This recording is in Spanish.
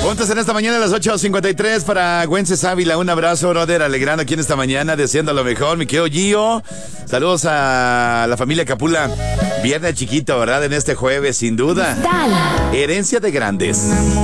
Juntos en esta mañana a las 8:53 para Güences Ávila. Un abrazo, brother, alegrando aquí en esta mañana, deseando lo mejor. Mi querido Gio. Saludos a la familia Capula. Viernes chiquito, ¿verdad? En este juetal. Sin duda. Herencia de grandes.